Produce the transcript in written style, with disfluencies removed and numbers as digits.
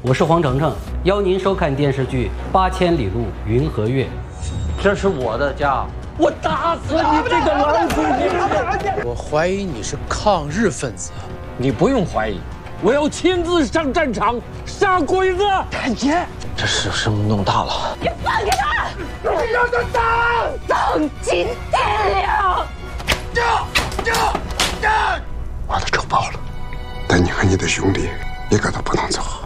我是黄澄澄，邀您收看电视剧《8000里路云和月》。这是我的家，我打死你这个老鼠女！ 我怀疑你是抗日分子。 你不用怀疑，我要亲自上战场杀鬼子！ 太爷，这事弄大了！ 你放开他！你让他打！丧尽天良！ 我的仇报了，但你和你的兄弟一个都不能走。